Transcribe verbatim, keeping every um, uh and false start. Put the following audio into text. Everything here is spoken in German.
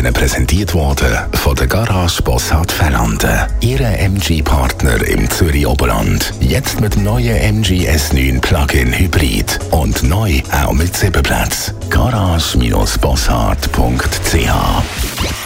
Ihnen präsentiert worden von der Garage Bossart Fernanden. Ihre M G-Partner im Zürich Oberland. Jetzt mit dem neuen M G S neun Plug-in Hybrid. Und neu auch mit Sitzenplatz. garage Bindestrich bossart Punkt c h